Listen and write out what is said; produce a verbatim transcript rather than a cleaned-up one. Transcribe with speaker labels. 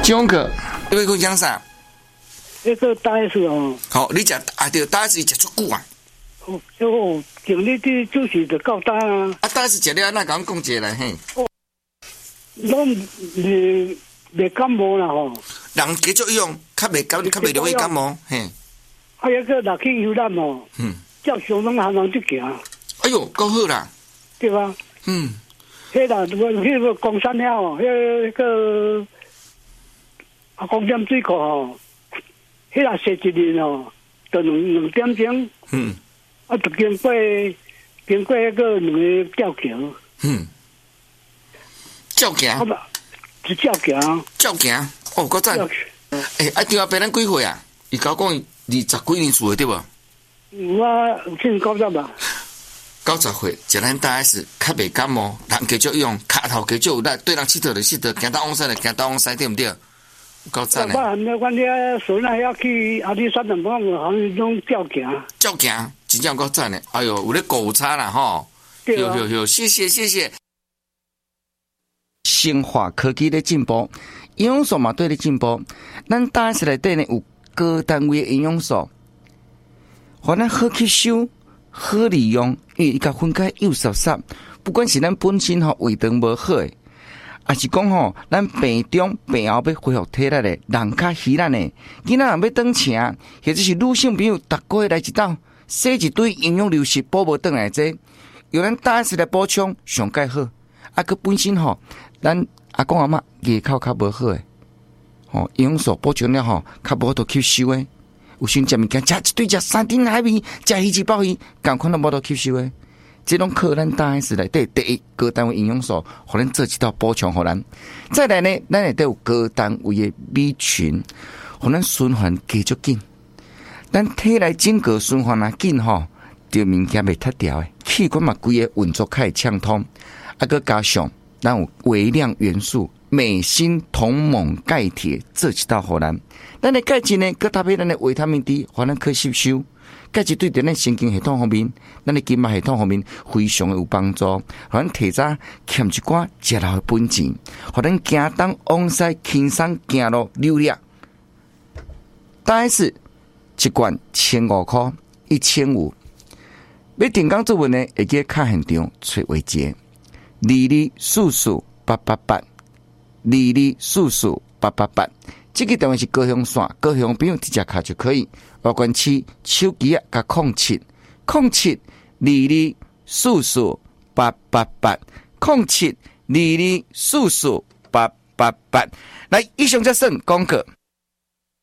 Speaker 1: 钟哥，你要讲啥？
Speaker 2: 那个大 S 哦，
Speaker 1: 好，你食啊对，大 S 食足久啊。
Speaker 2: 哦，就经理的就是就够大啊。
Speaker 1: 啊，大 S 食了，那讲讲一下嘿。
Speaker 2: 哦，拢未未感冒啦吼。
Speaker 1: 人继续用，较袂感，较袂容易感冒，嘿。
Speaker 2: 啊，那个若去游览哦，嗯，照常拢行人去行。
Speaker 1: 哎呦，够好啦，
Speaker 2: 对吧？
Speaker 1: 嗯。
Speaker 2: 迄啦，迄个公山遐哦，迄个啊，公点水库吼，迄啦洗一日哦，就两两点钟。嗯。啊，就经过经过迄个两个吊桥。
Speaker 1: 嗯。照行。
Speaker 2: 啊不，是照行。
Speaker 1: 照行，哦，够赞。诶，啊，张阿伯咱几岁啊？伊甲我讲，二十几年厝的对无？
Speaker 2: 有啊，有七九十吧。
Speaker 1: 九十岁，食咱大 S 较袂感冒，人继续用，脚头继续有力，对人佚佗就佚佗，行到往西就行到往西，对毋对？够赞诶！
Speaker 2: 我含了阮遐孙啊，要去阿里山淡薄仔，好像种照行。照
Speaker 1: 行，真正够赞诶！哎哟，有咧鼓舞差啦吼！
Speaker 2: 对啊。
Speaker 1: 有有有，谢谢谢谢。生化科技咧进步，营养素嘛对咧进步。咱大 S 内底呢有高单位营养素，互咱好吸收。好利用，因为伊甲分解又熟熟，不管是咱本身吼胃肠无好诶，还是讲吼咱病中病后要恢复体力诶，人较虚咱诶，囡仔若要长成，或者是女性朋友逐个月来一道，洗一堆营养流失补无转来这，由咱大 S 来补充上介好。啊，佮本身吼，咱阿公阿嬷牙口较无好诶，吼营养素补充了吼，较无度吸收诶。有时食物件，食一堆食三丁海味，食鱼翅鲍鱼，共款都无得吸收诶。这种靠咱大 S 内底第一高单位营养素，互咱做一道补充，互咱。再来呢，咱内底有高单位诶 B 群，互咱循环继续紧。咱体内整个循环啊紧吼，着物件袂脱掉诶，器官嘛规个运作较会畅通。啊，佮加上咱有微量元素。镁、锌、铜、锰、钙、铁，这一道互咱。咱的钙质呢，佮搭配咱的维他命 D， 互咱可吸收。钙质对咱神经系统方面，咱的筋脉系统方面非常有帮助，互咱体早欠一寡食老的本钱，互咱行东往西轻松行路流力。大 S 一罐千五块，一千五。要订购做文呢，会记卡现场找维杰，二二四四八八八。二二四四八八八，这个电话是高雄线，高雄朋友直接卡就可以。外关区手机啊，加空七空七二二四四八八八空七二二四四八八八。来，以上则算广告。